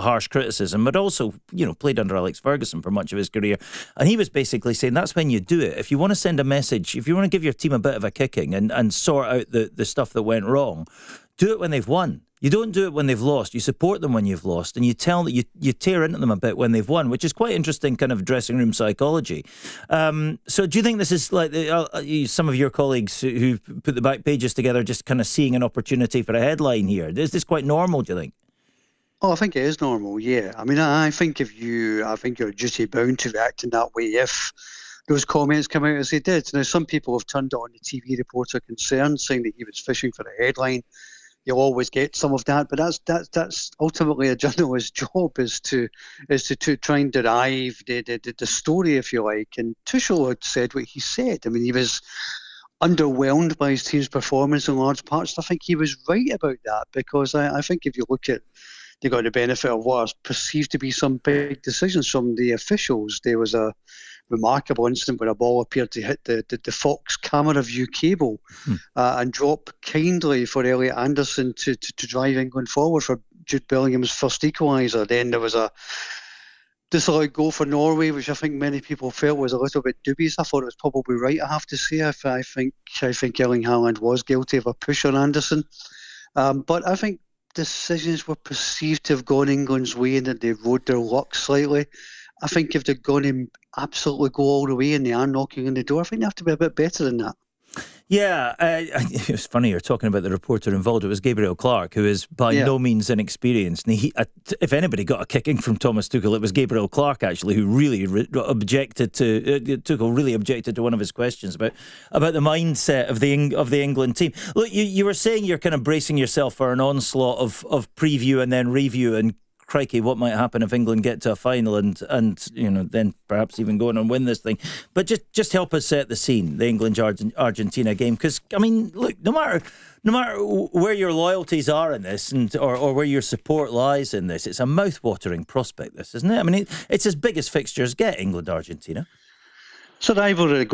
harsh criticism, but also, played under Alex Ferguson for much of his career. And he was basically saying that's when you do it. If you want to send a message, if you want to give your team a bit of a kicking and sort out the stuff that went wrong, do it when they've won. You don't do it when they've lost. You support them when you've lost, and you tell that you tear into them a bit when they've won, which is quite interesting kind of dressing room psychology. So do you think this is like some of your colleagues who put the back pages together just kind of seeing an opportunity for a headline here? Is this quite normal, do you think? Oh, I think it is normal, yeah. I mean, I think you're duty bound to react in that way if those comments come out as they did. Now, some people have turned on the TV reporter concerned, saying that he was fishing for a headline. You'll always get some of that, but that's ultimately a journalist's job is to try and derive the story, if you like. And Tuchel had said what he said. I mean, he was underwhelmed by his team's performance in large parts. I think he was right about that, because I think if you look at, they got the benefit of what is perceived to be some big decisions from the officials. There was a remarkable incident where a ball appeared to hit the Fox camera view cable and drop kindly for Elliot Anderson to drive England forward for Jude Bellingham's first equaliser. Then there was a disallowed goal for Norway, which I think many people felt was a little bit dubious. I thought it was probably right, I have to say. I think Erling Haaland was guilty of a push on Anderson. But I think decisions were perceived to have gone England's way and that they rode their luck slightly. I think if they're going to absolutely go all the way and they are knocking on the door, I think they have to be a bit better than that. Yeah, it was funny you're talking about the reporter involved. It was Gabriel Clark, who is by no means inexperienced. And if anybody got a kicking from Thomas Tuchel, it was Gabriel Clark, actually, who really objected to Tuchel really objected to one of his questions about the mindset of the England team. Look, you were saying you're kind of bracing yourself for an onslaught of preview and then review, and crikey, what might happen if England get to a final and then perhaps even go on and win this thing. But just help us set the scene, the England-Argentina game. Because, I mean, look, no matter where your loyalties are in this or where your support lies in this, it's a mouth-watering prospect, this, isn't it? I mean, it's as big as fixtures get, England-Argentina. It's a rivalry